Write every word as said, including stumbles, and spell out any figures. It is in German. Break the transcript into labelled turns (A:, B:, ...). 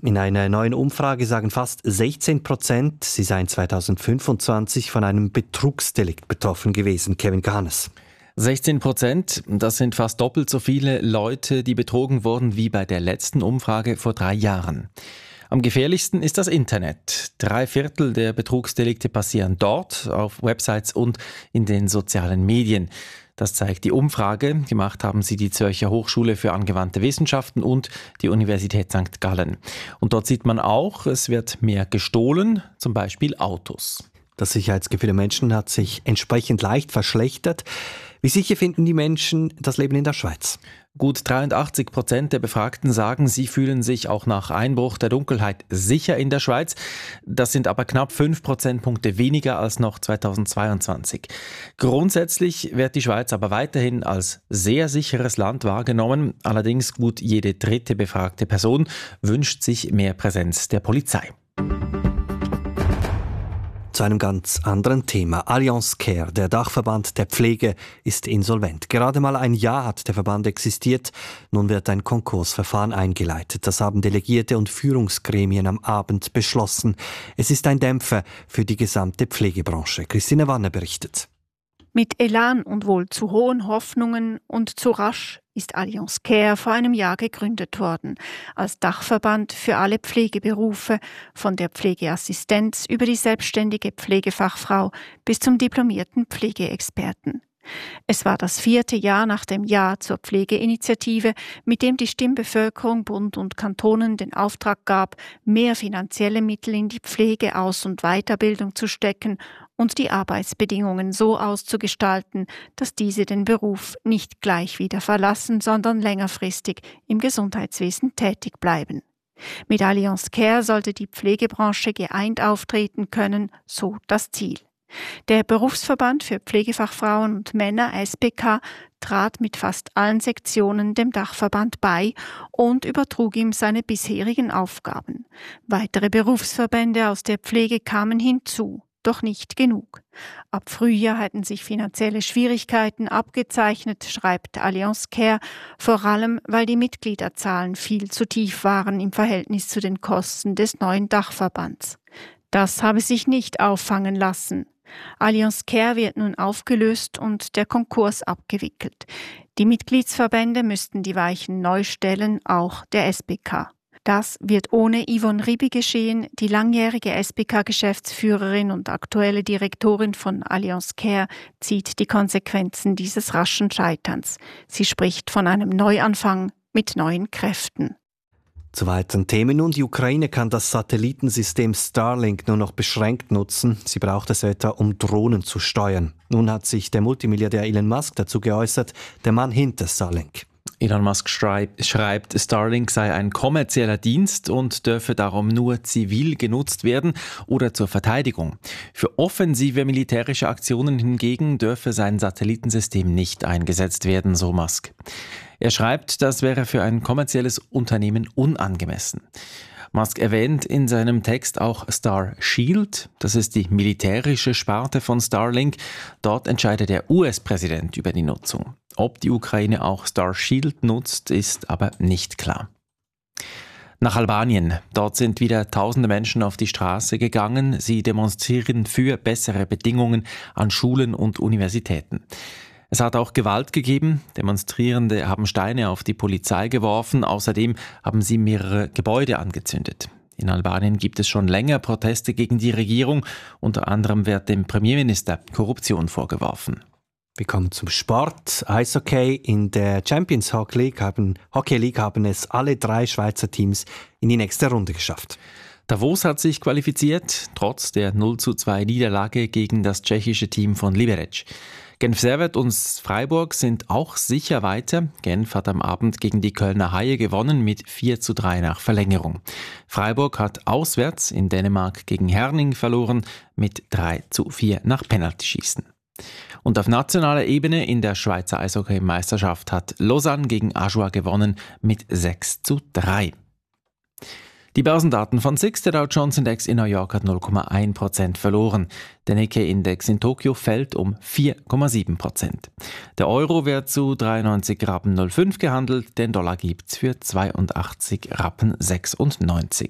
A: In einer neuen Umfrage sagen fast sechzehn Prozent, sie seien zweitausendfünfundzwanzig von einem Betrugsdelikt betroffen gewesen. Kevin Kahnes.
B: sechzehn Prozent, das sind fast doppelt so viele Leute, die betrogen wurden wie bei der letzten Umfrage vor drei Jahren. Am gefährlichsten ist das Internet. Drei Viertel der Betrugsdelikte passieren dort, auf Websites und in den sozialen Medien. Das zeigt die Umfrage. Gemacht haben sie die Zürcher Hochschule für angewandte Wissenschaften und die Universität Sankt Gallen. Und dort sieht man auch, es wird mehr gestohlen, zum Beispiel Autos.
A: Das Sicherheitsgefühl der Menschen hat sich entsprechend leicht verschlechtert. Wie sicher finden die Menschen das Leben in der Schweiz?
B: Gut dreiundachtzig Prozent der Befragten sagen, sie fühlen sich auch nach Einbruch der Dunkelheit sicher in der Schweiz. Das sind aber knapp fünf Prozentpunkte weniger als noch zweitausendzweiundzwanzig. Grundsätzlich wird die Schweiz aber weiterhin als sehr sicheres Land wahrgenommen. Allerdings gut jede dritte befragte Person wünscht sich mehr Präsenz der Polizei.
A: Zu einem ganz anderen Thema. Allianz Care, der Dachverband der Pflege, ist insolvent. Gerade mal ein Jahr hat der Verband existiert. Nun wird ein Konkursverfahren eingeleitet. Das haben Delegierte und Führungsgremien am Abend beschlossen. Es ist ein Dämpfer für die gesamte Pflegebranche. Christine Wanner berichtet.
C: Mit Elan und wohl zu hohen Hoffnungen und zu rasch ist Allianz Care vor einem Jahr gegründet worden, als Dachverband für alle Pflegeberufe, von der Pflegeassistenz über die selbstständige Pflegefachfrau bis zum diplomierten Pflegeexperten. Es war das vierte Jahr nach dem Ja zur Pflegeinitiative, mit dem die Stimmbevölkerung Bund und Kantonen den Auftrag gab, mehr finanzielle Mittel in die Pflege, Aus- und Weiterbildung zu stecken und die Arbeitsbedingungen so auszugestalten, dass diese den Beruf nicht gleich wieder verlassen, sondern längerfristig im Gesundheitswesen tätig bleiben. Mit Allianz Care sollte die Pflegebranche geeint auftreten können, so das Ziel. Der Berufsverband für Pflegefachfrauen und Männer S B K trat mit fast allen Sektionen dem Dachverband bei und übertrug ihm seine bisherigen Aufgaben. Weitere Berufsverbände aus der Pflege kamen hinzu, doch nicht genug. Ab Frühjahr hatten sich finanzielle Schwierigkeiten abgezeichnet, schreibt Allianz Care, vor allem weil die Mitgliederzahlen viel zu tief waren im Verhältnis zu den Kosten des neuen Dachverbands. Das habe sich nicht auffangen lassen. Allianz Care wird nun aufgelöst und der Konkurs abgewickelt. Die Mitgliedsverbände müssten die Weichen neu stellen, auch der S B K. Das wird ohne Yvonne Ribi geschehen, die langjährige S B K-Geschäftsführerin und aktuelle Direktorin von Allianz Care zieht die Konsequenzen dieses raschen Scheiterns. Sie spricht von einem Neuanfang mit neuen Kräften.
A: Zu weiteren Themen nun. Die Ukraine kann das Satellitensystem Starlink nur noch beschränkt nutzen. Sie braucht es etwa, um Drohnen zu steuern. Nun hat sich der Multimilliardär Elon Musk dazu geäußert, der Mann hinter Starlink.
B: Elon Musk schreibt, schreibt, Starlink sei ein kommerzieller Dienst und dürfe darum nur zivil genutzt werden oder zur Verteidigung. Für offensive militärische Aktionen hingegen dürfe sein Satellitensystem nicht eingesetzt werden, so Musk. Er schreibt, das wäre für ein kommerzielles Unternehmen unangemessen. Musk erwähnt in seinem Text auch Star Shield, das ist die militärische Sparte von Starlink. Dort entscheidet der U S-Präsident über die Nutzung. Ob die Ukraine auch Star Shield nutzt, ist aber nicht klar. Nach Albanien. Dort sind wieder tausende Menschen auf die Straße gegangen. Sie demonstrieren für bessere Bedingungen an Schulen und Universitäten. Es hat auch Gewalt gegeben. Demonstrierende haben Steine auf die Polizei geworfen. Außerdem haben sie mehrere Gebäude angezündet. In Albanien gibt es schon länger Proteste gegen die Regierung. Unter anderem wird dem Premierminister Korruption vorgeworfen.
A: Wir kommen zum Sport. Eishockey. In der Champions Hockey League haben, Hockey League haben es alle drei Schweizer Teams in die nächste Runde geschafft.
B: Davos hat sich qualifiziert, trotz der null zu zwei Niederlage gegen das tschechische Team von Liberec. Genf Servette und Freiburg sind auch sicher weiter. Genf hat am Abend gegen die Kölner Haie gewonnen mit vier zu drei nach Verlängerung. Freiburg hat auswärts in Dänemark gegen Herning verloren mit drei zu vier nach Penaltyschießen. Und auf nationaler Ebene in der Schweizer Eishockey-Meisterschaft hat Lausanne gegen Ajoie gewonnen mit sechs zu drei. Die Börsendaten von S I X, der Dow Jones Index in New York hat null Komma eins Prozent verloren. Der Nikkei-Index in Tokio fällt um vier Komma sieben Prozent. Der Euro wird zu dreiundneunzig Rappen null fünf gehandelt, den Dollar gibt's für zweiundachtzig Rappen sechsundneunzig.